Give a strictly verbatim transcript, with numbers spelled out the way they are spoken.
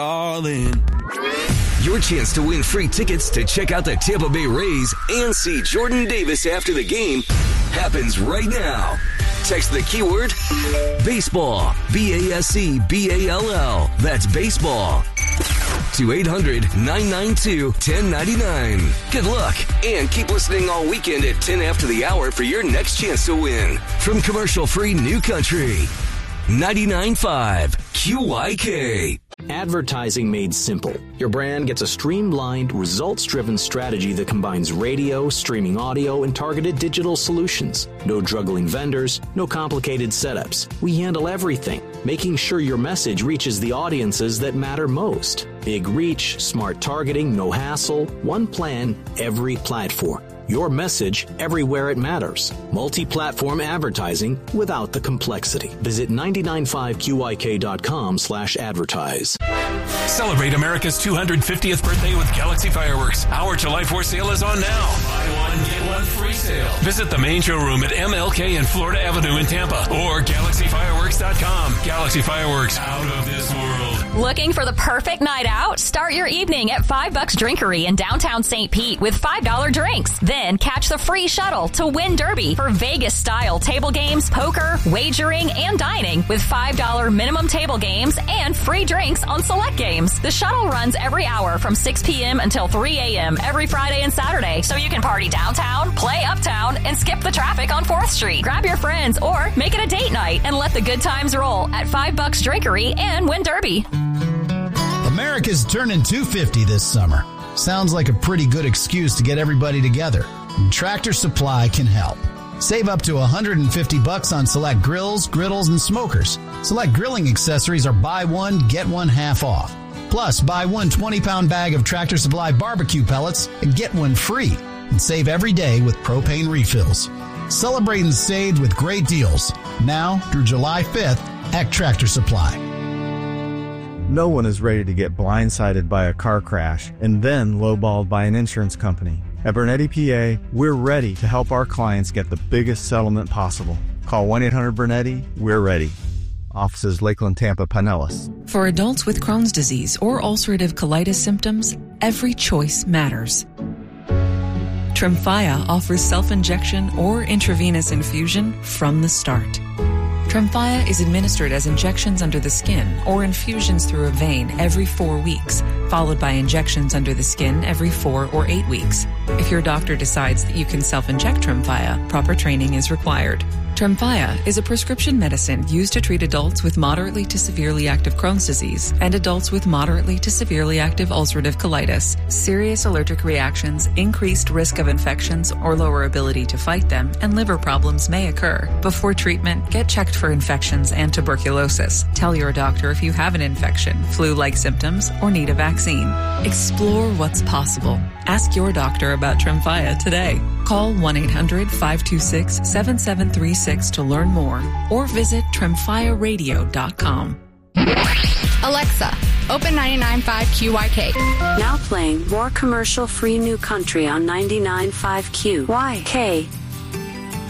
all in. Your chance to win free tickets to check out the Tampa Bay Rays and see Jordan Davis after the game happens right now. Text the keyword baseball, B A S E B A L L. That's baseball. To eight hundred, nine nine two, one oh nine nine. Good luck, and keep listening all weekend at ten after the hour for your next chance to win. From commercial-free New Country, ninety-nine point five Q Y K. Advertising made simple. Your brand gets a streamlined, results-driven strategy that combines radio, streaming audio, and targeted digital solutions. No juggling vendors, no complicated setups. We handle everything, making sure your message reaches the audiences that matter most. Big reach, smart targeting, no hassle, one plan, every platform. Your message everywhere it matters. Multi-platform advertising without the complexity. Visit nine nine five Q Y K dot com slash advertise. Celebrate America's two hundred fiftieth birthday with Galaxy Fireworks. Our July fourth sale is on now. Buy one, get one free sale. Visit the main showroom at M L K and Florida Avenue in Tampa or galaxy fireworks dot com. Galaxy Fireworks, out of this world. Looking for the perfect night out? Start your evening at Five Bucks Drinkery in downtown Saint Pete with five dollar drinks. Then catch the free shuttle to Wynn Derby for Vegas-style table games, poker, wagering, and dining with five dollar minimum table games and free drinks on select games. The shuttle runs every hour from six p.m. until three a.m. every Friday and Saturday, so you can party downtown, play uptown, and skip the traffic on fourth Street. Grab your friends or make it a date night and let the good times roll at Five Bucks Drinkery and Wynn Derby. America's turning two hundred fifty this summer. Sounds like a pretty good excuse to get everybody together. And Tractor Supply can help. Save up to one hundred fifty bucks on select grills, griddles, and smokers. Select grilling accessories are buy one, get one half off. Plus, buy one twenty-pound bag of Tractor Supply barbecue pellets and get one free. And save every day with propane refills. Celebrate and save with great deals. Now through July fifth at Tractor Supply. No one is ready to get blindsided by a car crash and then lowballed by an insurance company. At Bernetti P A, we're ready to help our clients get the biggest settlement possible. Call one eight hundred Bernetti, we're ready. Offices Lakeland, Tampa, Pinellas. For adults with Crohn's disease or ulcerative colitis symptoms, every choice matters. Tremfya offers self-injection or intravenous infusion from the start. Tremfya is administered as injections under the skin or infusions through a vein every four weeks, followed by injections under the skin every four or eight weeks. If your doctor decides that you can self-inject Tremfya, proper training is required. Tremfya is a prescription medicine used to treat adults with moderately to severely active Crohn's disease and adults with moderately to severely active ulcerative colitis. Serious allergic reactions, increased risk of infections or lower ability to fight them, and liver problems may occur. Before treatment, get checked for infections and tuberculosis. Tell your doctor if you have an infection, flu-like symptoms, or need a vaccine. Explore what's possible. Ask your doctor about Tremfya today. Call one eight hundred five two six seven seven three six to learn more or visit tremfya radio dot com. Alexa, open ninety-nine point five Q Y K. Now playing more commercial-free New Country on ninety-nine point five Q Y K.